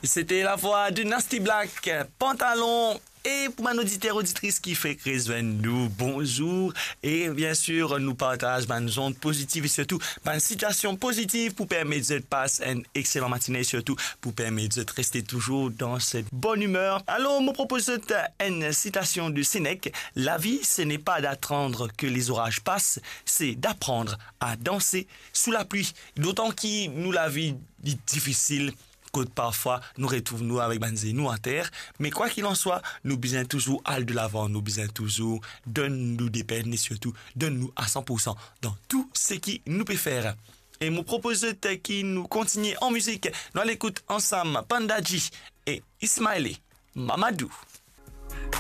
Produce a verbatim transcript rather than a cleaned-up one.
C'était la voix de Nasty Black, Pantalon. Et pour ma auditeur auditrice qui fait que nous, bonjour. Et bien sûr, nous partageons une onde positive et surtout une situation positive pour permettre de passer une excellente matinée et surtout pour permettre de rester toujours dans cette bonne humeur. Alors, je me propose une citation de Sénèque. La vie, ce n'est pas d'attendre que les orages passent, c'est d'apprendre à danser sous la pluie. D'autant que nous, la vie est difficile. Que parfois nous retrouvons avec nous en terre, mais quoi qu'il en soit, nous besoin toujours aller de l'avant, nous besoin toujours donne-nous des peines et surtout donne-nous à cent pour cent dans tout ce qui nous peut faire. Et nous proposons que nous continuons en musique. Nous l'écoute ensemble Pandaji et Ismaël Mamadou.